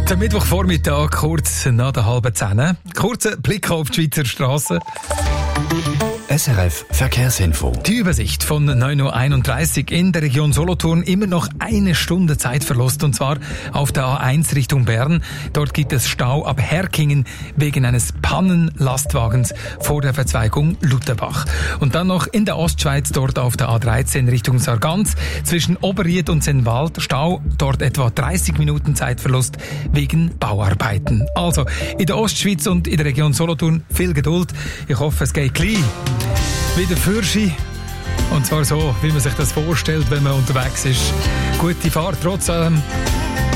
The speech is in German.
Der Mittwochvormittag, kurz nach der 9:30. Kurzer Blick auf die Schweizer Strassen. SRF Verkehrsinfo. Die Übersicht von 9:31 Uhr in der Region Solothurn. Immer noch eine Stunde Zeitverlust, und zwar auf der A1 Richtung Bern. Dort gibt es Stau ab Herkingen wegen eines Pannenlastwagens vor der Verzweigung Lutherbach. Und dann noch in der Ostschweiz, dort auf der A13 Richtung Sargans. Zwischen Oberried und Sennwald Stau, dort etwa 30 Minuten Zeitverlust wegen Bauarbeiten. Also in der Ostschweiz und in der Region Solothurn viel Geduld. Ich hoffe, es geht gleich wieder Fürschi. Und zwar so, wie man sich das vorstellt, wenn man unterwegs ist. Gute Fahrt trotz allem.